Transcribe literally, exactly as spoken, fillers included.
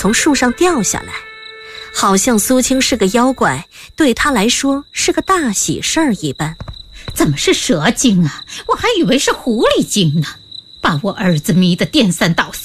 从树上掉下来，好像苏青是个妖怪，对他来说是个大喜事儿一般。 怎么是蛇精啊？我还以为是狐狸精呢，把我儿子迷得颠三倒四。